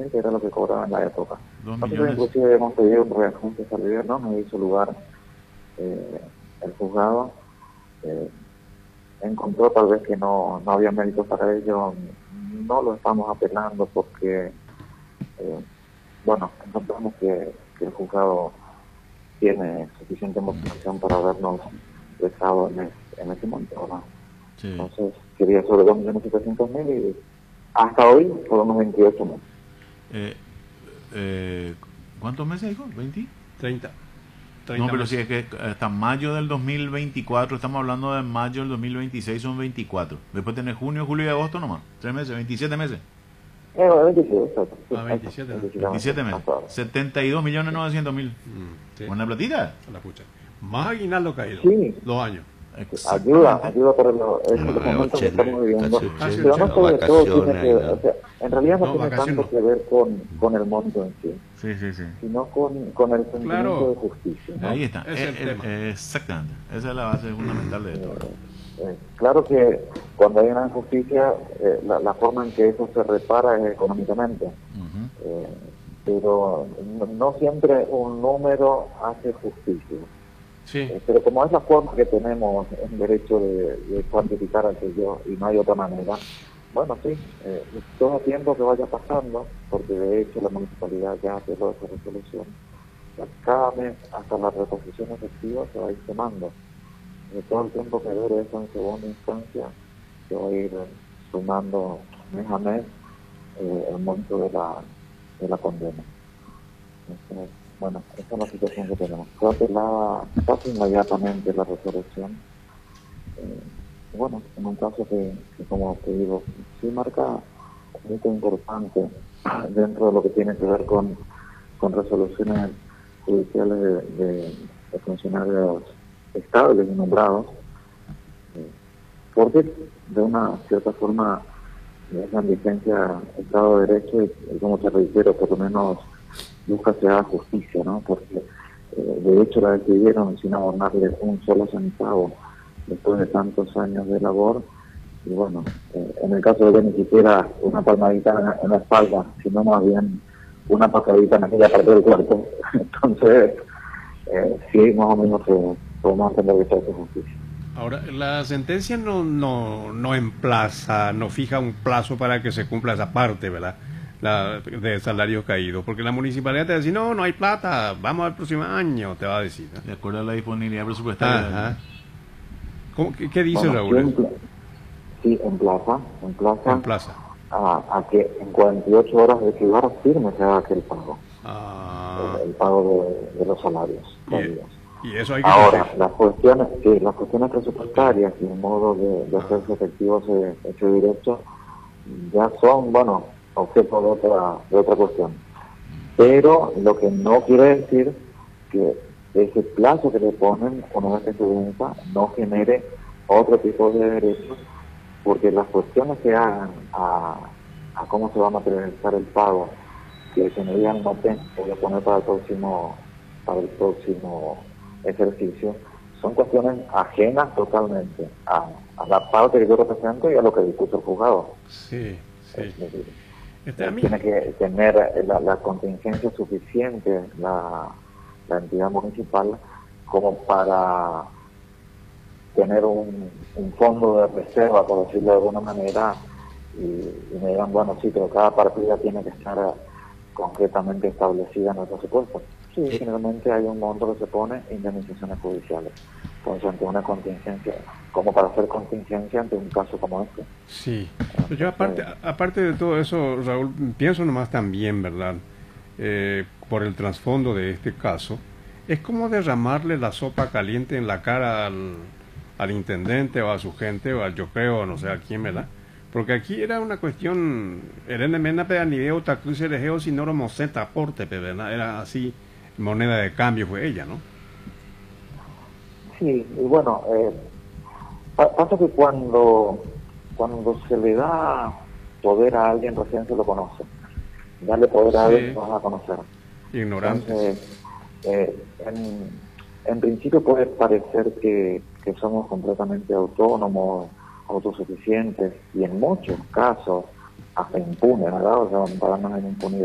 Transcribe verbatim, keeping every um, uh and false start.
mil, que era lo que cobraba en la época. Dos Nosotros millones. inclusive hemos pedido un reajuste salarial, no nos hizo lugar eh, el juzgado, eh, encontró tal vez que no, no había mérito para ello, no lo estamos apelando porque, eh, bueno, encontramos que, que el juzgado tiene suficiente motivación para habernos dejado en, es, en ese monto, ¿no? Sí. Entonces, quería sobre dos millones setecientos mil y hasta hoy fueron unos veintiocho meses. Eh, eh, ¿Cuántos meses dijo? ¿veinte? treinta. No, pero si es que hasta mayo del dos mil veinticuatro, estamos hablando de mayo del dos mil veintiséis, son veinticuatro. Después tenés junio, julio y agosto nomás. Tres meses, veintisiete meses. Eh, veintisiete, exacto. Ah, veintisiete, ¿no? veintisiete meses. setenta y dos millones novecientos mil. Mm, sí. ¿Buena platita? La pucha. Más aguinaldo caído. Sí. Dos años. Ayuda, ayuda para lo, es No, los momentos que ochenta, estamos viviendo. casi Pero no ochenta, sobre todo tiene vacaciones, que, ¿no? o sea, en realidad no, No, tiene vacaciones tanto no. que ver con, con el monto en sí, Sí, sí, sí. sino con, con el sentimiento Claro. de justicia, ¿no? Ahí está. Ese es el Eh, tema. eh, exactamente. Esa es la base fundamental de esto. Eh, claro que cuando hay una injusticia, eh, la, la forma en que eso se repara es económicamente, Ujú. eh, pero no, no siempre un número hace justicia. Sí. Eh, pero como es la forma que tenemos en derecho de, de cuantificar aquello y no hay otra manera, bueno, sí, eh, todo tiempo que vaya pasando, porque de hecho la municipalidad ya hace toda esa resolución, cada mes hasta la reposición efectiva se va a ir sumando. De todo el tiempo que dure eso en segunda instancia, se va a ir sumando mes a mes eh, el monto de la, de la condena. Entonces, bueno, esa es la situación que tenemos. Fue apelada casi inmediatamente la resolución. Eh, bueno, en un caso que, que, como te digo, sí marca un hito importante dentro de lo que tiene que ver con, con resoluciones judiciales de, de, de funcionarios estables y nombrados, eh, porque de una cierta forma es la vigencia Estado de Derecho y, y como te reitero, por lo menos busca que haga justicia, ¿no? Porque eh, de hecho la decidieron sin abonarle un solo centavo después de tantos años de labor y bueno, eh, en el caso de que ni siquiera una palmadita en la, en la espalda, sino más bien una patadita en aquella parte del cuerpo. Entonces, eh, sí, más o menos eh, podemos entender que se hace justicia. Ahora, la sentencia no, no, no emplaza, no fija un plazo para que se cumpla esa parte, ¿verdad? La, de salarios caídos, porque la municipalidad te va a decir, no, no hay plata, vamos al próximo año, te va a decir, ¿no? De acuerdo a la disponibilidad presupuestaria. Ajá. ¿Cómo, qué, ¿Qué dice Bueno, Raúl? empla- sí, emplaza, emplaza, En plaza. a, a que en cuarenta y ocho horas de que ahora firme se haga aquel pago, Ah, el, el pago de, de los salarios. y, caídos. y eso hay que Ahora, cumplir. las cuestiones, sí, las cuestiones presupuestarias y el modo de, de hacerse efectivo ese, ese derecho ya son, bueno, objeto de otra, de otra cuestión. Pero lo que no quiere decir que ese plazo que le ponen una vez que se venza no genere otro tipo de derechos, porque las cuestiones que hagan a, a cómo se va a materializar el pago, que se me digan no te voy a poner para el próximo, para el próximo ejercicio, son cuestiones ajenas totalmente a, a la parte que yo represento y a lo que discute el juzgado. Sí, sí. Es decir, Este, a mí, tiene que tener la, la contingencia suficiente la, la entidad municipal como para tener un, un fondo de reserva, por decirlo de alguna manera, y, y me digan, bueno, sí, pero cada partida tiene que estar concretamente establecida en el presupuesto. Sí, Eh. generalmente hay un monto que se pone indemnizaciones judiciales. Entonces, ante una contingencia, como para hacer contingencia ante un caso como este. sí. Pero yo aparte, aparte de todo eso, Raúl, pienso nomás también, ¿verdad? Eh, por el trasfondo de este caso, es como derramarle la sopa caliente en la cara al, al intendente o a su gente o al yo creo, no sé a quién, ¿verdad? Porque aquí era una cuestión, Erene Mena Pedanideo, Tacruz Elegeo, Sinoro Moseta, aporte, ¿verdad? Era así, moneda de cambio fue ella, ¿no? Sí, y bueno, eh, pa- pasa que cuando, cuando se le da poder a alguien, recién se lo conoce. Darle poder a Sí. alguien, lo vas a conocer. Ignorantes. Entonces, eh, en, en principio puede parecer que, que somos completamente autónomos, autosuficientes, y en muchos casos hasta impunes, ¿verdad? O sea, para no en impunidad.